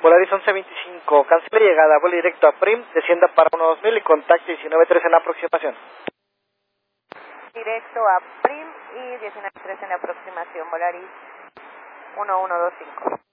Volaris 1125, cancela llegada, vuelo directo a Prim, descienda para 12000 y contacte 19.3 en aproximación. Directo a Prim y 19.3 en aproximación, Volaris 1125.